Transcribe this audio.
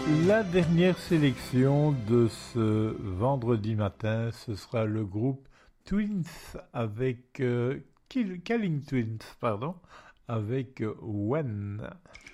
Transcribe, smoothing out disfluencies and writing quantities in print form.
La dernière sélection de ce vendredi matin, ce sera le groupe Twins avec Killing Twins, pardon, avec When.